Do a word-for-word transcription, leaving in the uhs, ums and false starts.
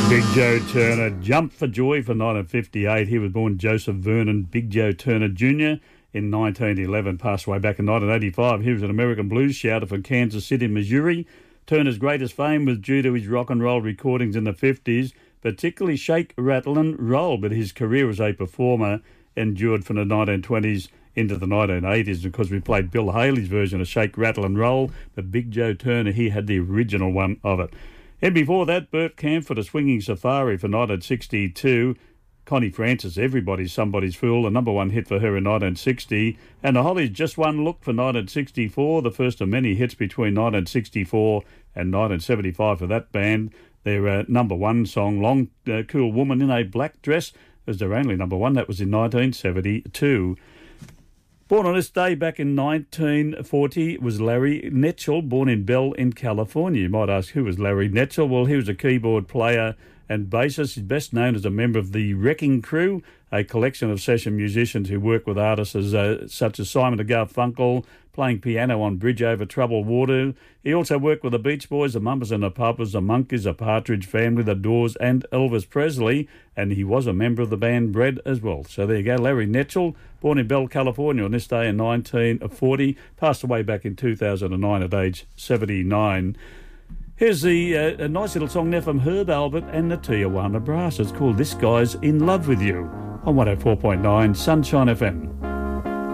Big Joe Turner jumped for joy for nineteen fifty-eight. He was born Joseph Vernon Big Joe Turner Junior in nineteen eleven, passed away back in nineteen eighty-five. He was an American blues shouter for Kansas City, Missouri. Turner's greatest fame was due to his rock and roll recordings in the fifties, particularly Shake, Rattle and Roll, but his career as a performer endured from the nineteen twenties into the nineteen eighties because we played Bill Haley's version of Shake, Rattle and Roll, but Big Joe Turner, he had the original one of it. And before that, Burt Camford, A Swinging Safari for nineteen sixty-two. Connie Francis, Everybody's Somebody's Fool, a number one hit for her in nineteen sixty. And the Hollies, Just One Look for nineteen sixty-four, the first of many hits between nineteen sixty-four and nineteen seventy-five for that band. Their uh, number one song, Long uh, Cool Woman in a Black Dress, was their only number one. That was in nineteen seventy-two. Born on this day back in nineteen forty was Larry Netchell, born in Bell in California. You might ask, who was Larry Netchell? Well, he was a keyboard player and bassist. He's best known as a member of the Wrecking Crew, a collection of session musicians who work with artists as, uh, such as Simon and Garfunkel, playing piano on Bridge Over Troubled Water. He also worked with the Beach Boys, the Mumpers and the Puppers, the Monkees, the Partridge Family, the Doors and Elvis Presley, and he was a member of the band Bread as well. So there you go, Larry Netchell, born in Bell, California on this day in nineteen forty, passed away back in two thousand nine at age seventy-nine. Here's the uh, a nice little song there from Herb Alpert and the Tijuana Brass. It's called This Guy's in Love with You on one oh four point nine Sunshine F M.